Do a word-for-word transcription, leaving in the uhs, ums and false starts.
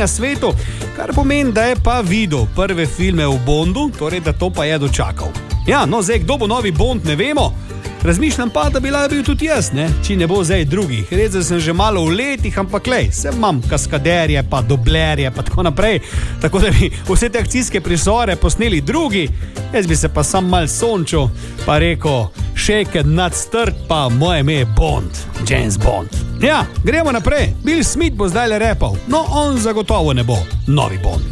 na svetu, kar pomeni, da je pa videl prve filme v Bondu, torej da to pa je dočakal. Ja, no zdaj, kdo bo novi Bond, ne vemo. Razmišljam pa, da bi lahko bil tudi jaz, ne? Če ne bo zdaj drugih. Res, da sem že malo v letih, ampak lej, sem imam kaskaderje, pa doblerje, pa tako naprej. Tako da bi vse te akcijske prizore posneli drugi, jaz bi se pa sam mal sončil, pa rekel, shake not strt, pa moje ime je Bond, James Bond. Ja, gremo naprej. Will Smith bo zdaj le repal, no on zagotovo ne bo novi Bond.